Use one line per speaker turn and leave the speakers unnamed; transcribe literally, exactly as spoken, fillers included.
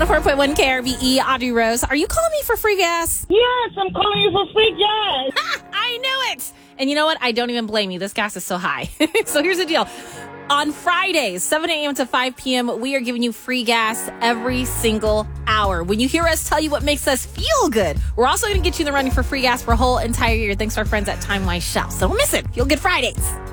four point one K R B E, Audrey Rose. Are you calling me for free gas?
Yes, I'm calling you for free gas.
I knew it. And you know what? I don't even blame you. This gas is so high. So here's the deal. On Fridays, seven a.m. to five p.m., we are giving you free gas every single hour. When you hear us tell you what makes us feel good, we're also going to get you in the running for free gas for a whole entire year thanks to our friends at Time Wise Shell. So don't miss it. You'll get Fridays.